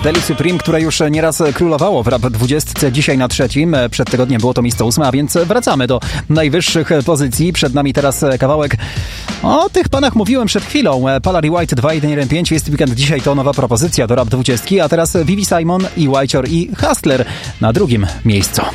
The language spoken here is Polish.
Deli Supreme, które już nieraz królowało w Rap 20, dzisiaj na 3. Przed tygodniem było to miejsce 8, a więc wracamy do najwyższych pozycji. Przed nami teraz kawałek. O tych panach mówiłem przed chwilą. Palary White 2115, jest weekend, dzisiaj to nowa propozycja do Rap 20, a teraz Vivi Simon i Whitechor i Hustler na 2. miejscu.